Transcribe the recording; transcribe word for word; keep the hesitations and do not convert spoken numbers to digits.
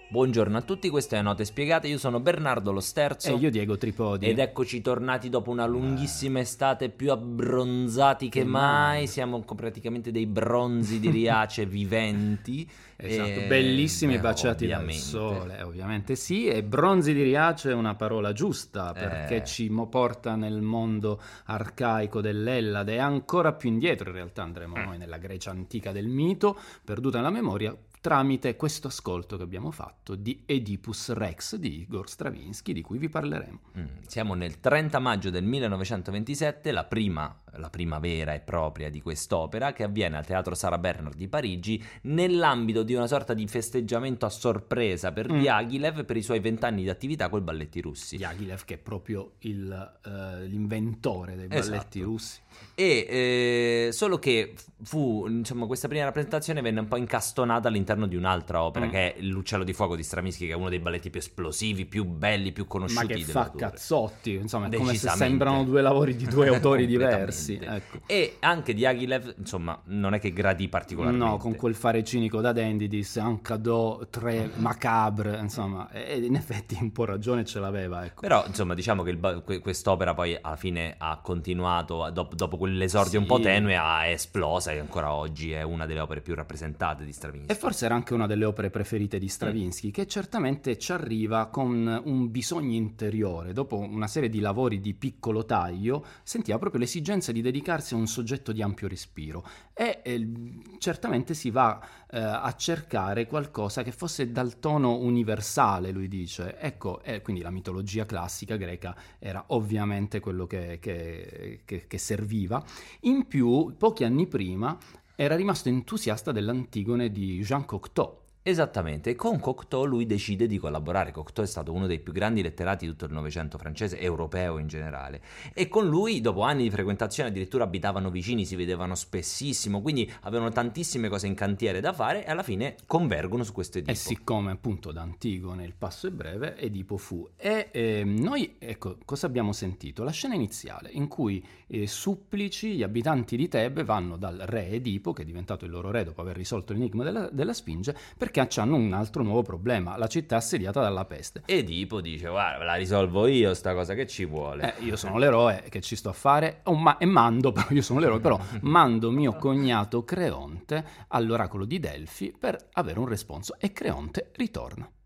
Buongiorno a tutti, queste è Note Spiegate, io sono Bernardo Lo Sterzo e io Diego Tripodi ed eccoci tornati dopo una lunghissima estate, più abbronzati che, che mai. mai, siamo praticamente dei bronzi di Riace viventi. Esatto, e... bellissimi beh, baciati ovviamente. dal sole, ovviamente sì, e bronzi di Riace è una parola giusta perché eh... ci porta nel mondo arcaico dell'Ellade e ancora più indietro, in realtà andremo mm. noi nella Grecia antica del mito, perduta nella memoria, tramite questo ascolto che abbiamo fatto di Oedipus Rex di Igor Stravinsky, di cui vi parleremo. Mm, siamo nel trenta maggio del millenovecentoventisette, la prima, la prima vera e propria di quest'opera, che avviene al Teatro Sarah Bernhardt di Parigi nell'ambito di una sorta di festeggiamento a sorpresa per mm. Diaghilev per i suoi vent'anni di attività con i balletti russi. Diaghilev che è proprio il, uh, l'inventore dei balletti esatto. russi. E eh, solo che fu, insomma, questa prima rappresentazione venne un po' incastonata all'interno di un'altra opera mm. che è L'Uccello di Fuoco di Stravinsky, che è uno dei balletti più esplosivi, più belli, più conosciuti. Ma che fa dell'autore. Cazzotti, insomma, è come se sembrano due lavori di due autori diversi. Ecco. E anche Diaghilev, insomma, non è che gradì particolarmente. No, con quel fare cinico da dandy disse un cadeau très macabre, insomma, e in effetti un po' ragione ce l'aveva. Ecco. Però, insomma, diciamo che il, quest'opera poi alla fine ha continuato, dopo, dopo quell'esordio sì. un po' tenue, ha esplosa e ancora oggi è una delle opere più rappresentate di Stravinsky. E forse era anche una delle opere preferite di Stravinsky, mm. che certamente ci arriva con un bisogno interiore. Dopo una serie di lavori di piccolo taglio, sentiva proprio l'esigenza di dedicarsi a un soggetto di ampio respiro e eh, certamente si va eh, a cercare qualcosa che fosse dal tono universale, lui dice. Ecco, eh, quindi la mitologia classica greca era ovviamente quello che, che, che, che serviva. In più, pochi anni prima, era rimasto entusiasta dell'Antigone di Jean Cocteau. Esattamente, e con Cocteau lui decide di collaborare. Cocteau è stato uno dei più grandi letterati di tutto il Novecento francese, europeo in generale, e con lui dopo anni di frequentazione addirittura abitavano vicini, si vedevano spessissimo, quindi avevano tantissime cose in cantiere da fare e alla fine convergono su questo Edipo. E siccome appunto da Antigone il passo è breve, Edipo fu. E eh, noi, ecco, cosa abbiamo sentito? La scena iniziale in cui eh, supplici, gli abitanti di Tebe vanno dal re Edipo, che è diventato il loro re dopo aver risolto l'enigma della, della Sfinge, perché hanno un altro nuovo problema, la città assediata dalla peste. Edipo dice: guarda, la risolvo io sta cosa, che ci vuole? Eh, io sono l'eroe, che ci sto a fare? Oh, ma- e mando, però io sono l'eroe, però mando mio cognato Creonte all'oracolo di Delfi per avere un responso, e Creonte ritorna.